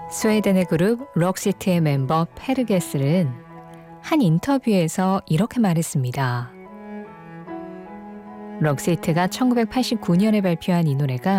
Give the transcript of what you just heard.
스웨덴의 그룹 록시트의 멤버 페르게슬은 한 인터뷰에서 이렇게 말했습니다. 록시트가 1989년에 발표한 이 노래가